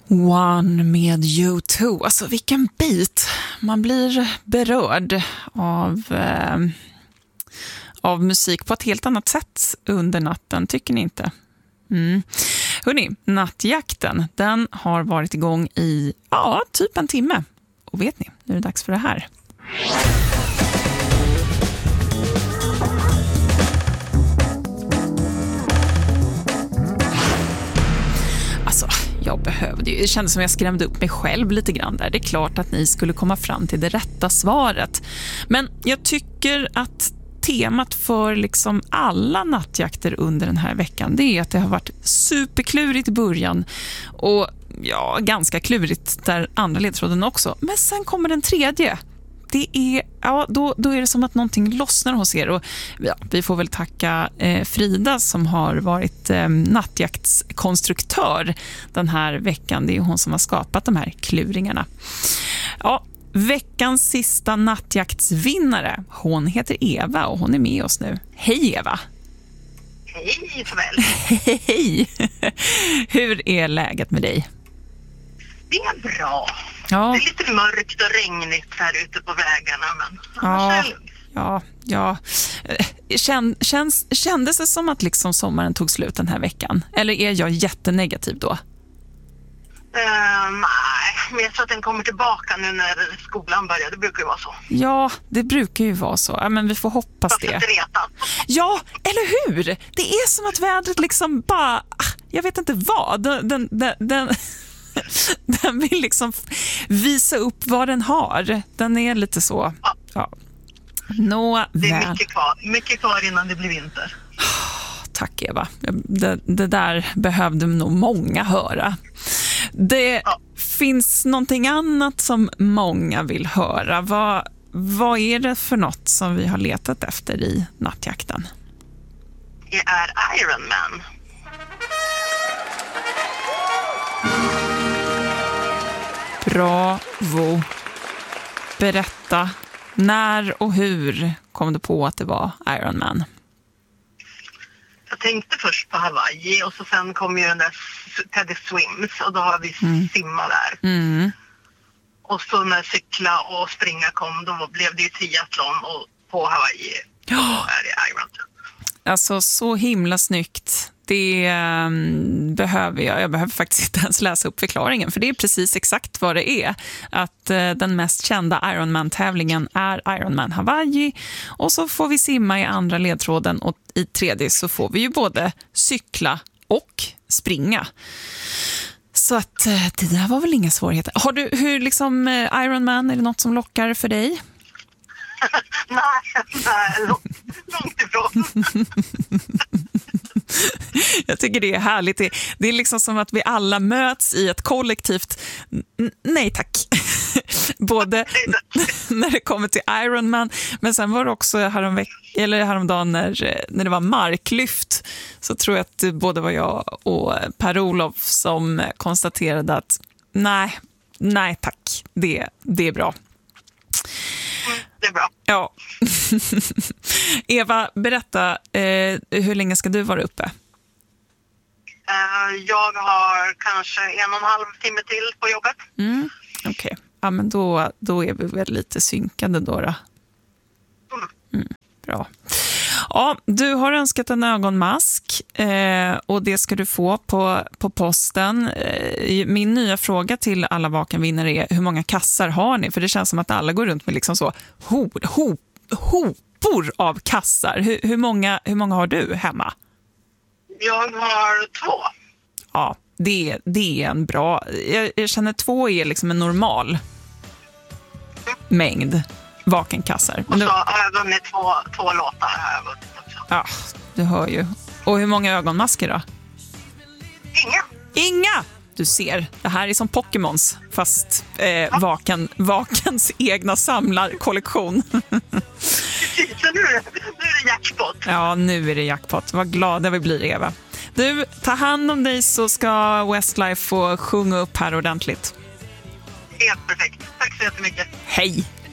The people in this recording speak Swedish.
One med U2. Alltså vilken bit. Man blir berörd av musik på ett helt annat sätt under natten, tycker ni inte? Hörrni, nattjakten, den har varit igång i typ en timme. Och vet ni, nu är det dags för det här. Alltså, det kändes som jag skrämde upp mig själv lite grann där. Det är klart att ni skulle komma fram till det rätta svaret. Men jag tycker att temat för liksom alla nattjakter under den här veckan, det är att det har varit superklurigt i början och ganska klurigt där andra ledtråden också. Men sen kommer den tredje. Det är, då är det som att någonting lossnar hos er. Och vi får väl tacka Frida som har varit nattjaktskonstruktör den här veckan. Det är hon som har skapat de här kluringarna. Ja, veckans sista nattjaktsvinnare, hon heter Eva och hon är med oss nu. Hej Eva! Hej Isabel! Hej! Hur är läget med dig? Det är bra. Ja. Det är lite mörkt och regnigt här ute på vägarna, men Kändes det som att liksom sommaren tog slut den här veckan? Eller är jag jättenegativ då? Nej, men jag tror att den kommer tillbaka nu när skolan börjar. Det brukar ju vara så. Ja, det brukar ju vara så. Ja, men vi får hoppas det. Ja, eller hur? Det är som att vädret liksom bara... Jag vet inte vad. Den vill liksom visa upp vad den har. Den är lite så... Ja. Det är mycket kvar innan det blir vinter. Tack Eva. Det där behövde nog många höra. Det finns någonting annat som många vill höra. Vad är det för något som vi har letat efter i nattjakten? Det är Iron Man. Bravo. Berätta, när och hur kom du på att det var Iron Man? Jag tänkte först på Hawaii och så sen kom ju den där Teddy Swims och då har vi simmat där. Och så när cykla och springa kom, då blev det ju triathlon och på Hawaii är det Iron Man. Alltså så himla snyggt. Det behöver jag behöver faktiskt inte ens läsa upp förklaringen, för det är precis exakt vad det är. Att den mest kända Ironman-tävlingen är Ironman Hawaii, och så får vi simma i andra ledtråden, och i tredje så får vi ju både cykla och springa. Så att det där var väl inga svårigheter. Har du, hur liksom Ironman, är det något som lockar för dig? Nej, långt ifrån. Jag tycker det är härligt. Det är liksom som att vi alla möts i ett kollektivt nej tack. Både när det kommer till Ironman, men sen var det också häromdagen när det var marklyft, så tror jag att både var jag och Per-Olof som konstaterade att nej tack, det är bra. Det är bra. Ja. Eva, berätta, hur länge ska du vara uppe? Jag har kanske 1,5 timme till på jobbet. Okej. Ja, men då är vi väl lite synkade då. Bra. Ja, du har önskat en ögonmask och det ska du få på posten. Min nya fråga till alla vakenvinnare är: hur många kassar har ni? För det känns som att alla går runt med liksom så hopor av kassar. Hur många har du hemma? Jag har 2. Ja, det är en bra... Jag känner 2 är liksom en normal mängd vakenkassar. Och så har jag vunnit 2 låtar här. Ja, du hör ju. Och hur många ögonmasker då? Inga! Du ser, det här är som Pokémons, fast Vakens egna samlarkollektion. Precis, så nu är det jackpot. Ja, nu är det jackpot. Vad glada vi blir, Eva. Du, ta hand om dig så ska Westlife få sjunga upp här ordentligt. Helt perfekt. Tack så jättemycket. Hej!